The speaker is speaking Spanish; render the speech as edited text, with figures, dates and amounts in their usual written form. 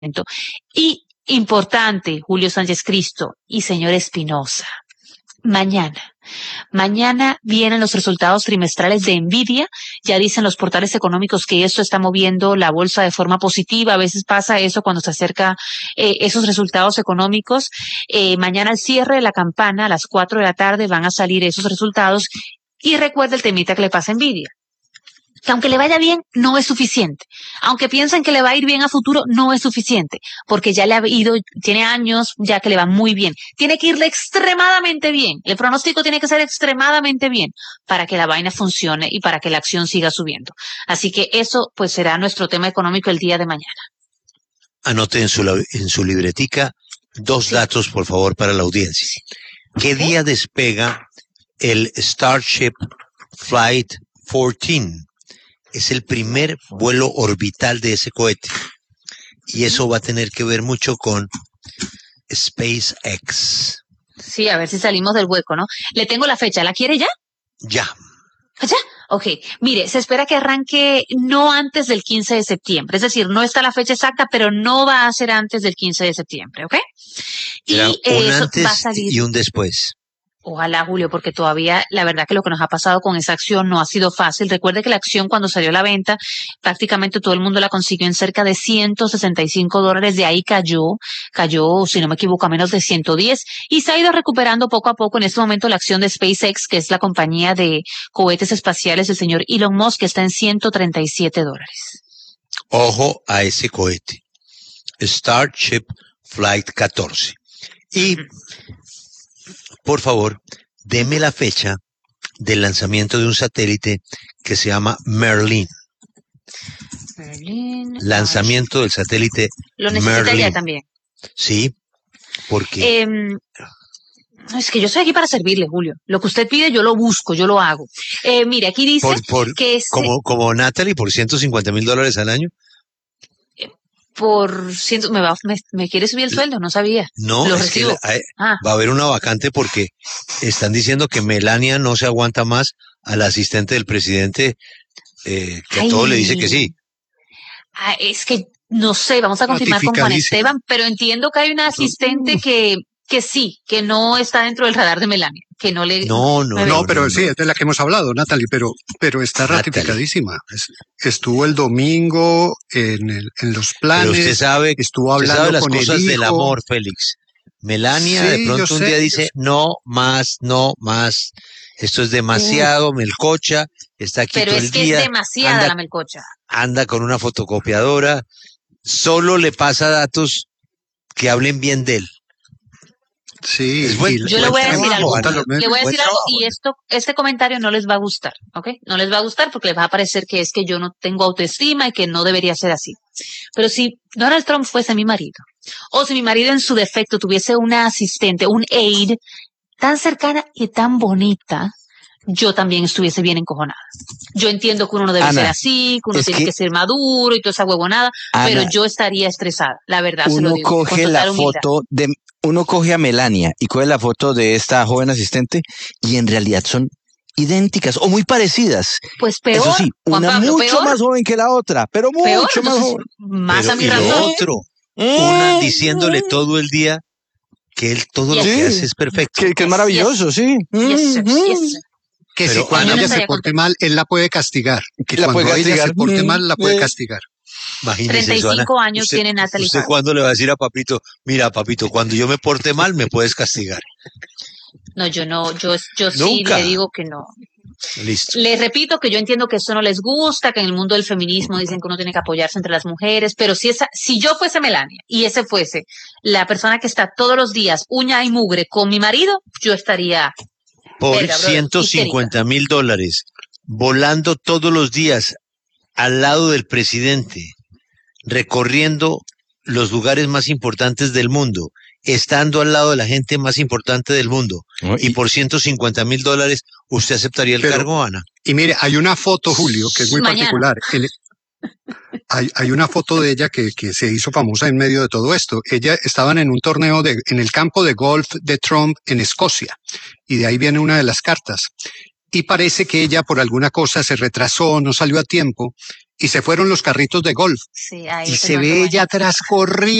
Y importante, Julio Sánchez Cristo y señor Espinosa, mañana vienen los resultados trimestrales de Nvidia. Ya dicen los portales económicos que esto está moviendo la bolsa de forma positiva. A veces pasa eso cuando se acerca esos resultados económicos. Mañana al cierre de la campana, a las 4 de la tarde, van a salir esos resultados. Y recuerda el temita que le pasa a Nvidia, que aunque le vaya bien, no es suficiente. Aunque piensen que le va a ir bien a futuro, no es suficiente, porque ya le ha ido, tiene años ya que le va muy bien. Tiene que irle extremadamente bien. El pronóstico tiene que ser extremadamente bien para que la vaina funcione y para que la acción siga subiendo. Así que eso, pues, será nuestro tema económico el día de mañana. Anote en su libretica 2 datos, por favor, para la audiencia. ¿Qué día despega el Starship Flight 14? Es el primer vuelo orbital de ese cohete. Y eso va a tener que ver mucho con SpaceX. Sí, a ver si salimos del hueco, ¿no? Le tengo la fecha. ¿La quiere ya? Ya. ¿Ya? Ok. Mire, se espera que arranque no antes del 15 de septiembre. Es decir, no está la fecha exacta, pero no va a ser antes del 15 de septiembre, ¿ok? Será y un eso antes va a salir. Y un después. Ojalá, Julio, porque todavía la verdad que lo que nos ha pasado con esa acción no ha sido fácil. Recuerde que la acción cuando salió a la venta, prácticamente todo el mundo la consiguió en cerca de $165. De ahí cayó, si no me equivoco, a menos de 110 y se ha ido recuperando poco a poco. En este momento la acción de SpaceX, que es la compañía de cohetes espaciales del señor Elon Musk, que está en $137. Ojo a ese cohete. Starship Flight 14. Y por favor, deme la fecha del lanzamiento de un satélite que se llama Merlin. Lanzamiento del satélite Lo necesita Merlin. ya también. Sí, porque es que yo estoy aquí para servirle, Julio. Lo que usted pide, yo lo busco, yo lo hago. Mire, aquí dice que como Natalie, por $150,000 al año. ¿Me quiere subir el sueldo? No sabía. No, lo es recibo. que va a haber una vacante porque están diciendo que Melania no se aguanta más al asistente del presidente, que a todo le dice que sí. Es que no sé, vamos a confirmar con Juan Esteban, pero entiendo que hay una asistente que sí, que no está dentro del radar de Melania, que no le... No, pero sí, es de la que hemos hablado, Natalie, pero está ratificadísima. Estuvo el domingo en los planes. Pero estuvo hablando sabe las con cosas el hijo. Del amor, Félix. Melania de pronto un día dice, no más, esto es demasiado, melcocha, está aquí pero todo el día. Pero es que es demasiada la melcocha. Anda con una fotocopiadora, solo le pasa datos que hablen bien de él. Sí, yo le voy a decir algo. Le voy a decir algo y este comentario no les va a gustar, ¿ok? No les va a gustar porque les va a parecer que es que yo no tengo autoestima y que no debería ser así. Pero si Donald Trump fuese mi marido, o si mi marido en su defecto tuviese una asistente, un aide, tan cercana y tan bonita, yo también estuviese bien encojonada. Yo entiendo que uno no debe ser así, que uno tiene que ser maduro y toda esa huevonada, pero yo estaría estresada, la verdad se lo digo. Coge la foto uno coge a Melania y coge la foto de esta joven asistente y en realidad son idénticas o muy parecidas. Pues peor. Eso sí, una Pablo, mucho peor. más joven que la otra, pero mucho más joven. Más pero, a mi razón. Una diciéndole todo el día que él todo lo que hace es perfecto. Que es maravilloso, sí. Que si cuando ella se porte mal, él la puede castigar. Que la cuando puede ella se porte mal, la puede castigar. Imagínese, 35 años tiene Natalie. ¿Usted cuándo le va a decir a papito, mira papito, cuando yo me porte mal me puedes castigar? No, yo sí le digo que no. Listo. Les repito que yo entiendo que eso no les gusta, que en el mundo del feminismo dicen que uno tiene que apoyarse entre las mujeres, pero si yo fuese Melania y ese fuese la persona que está todos los días uña y mugre con mi marido, yo estaría... Por $150,000, volando todos los días al lado del presidente, recorriendo los lugares más importantes del mundo, estando al lado de la gente más importante del mundo, y por $150,000, ¿usted aceptaría el cargo, Ana? Y mire, hay una foto, Julio, que es muy particular. Hay una foto de ella que se hizo famosa en medio de todo esto. Ella estaban en un torneo en el campo de golf de Trump en Escocia, y de ahí viene una de las cartas. Y parece que ella por alguna cosa se retrasó, no salió a tiempo, y se fueron los carritos de golf. Sí, ahí Y te se mando ve bueno. ella atrás corriendo.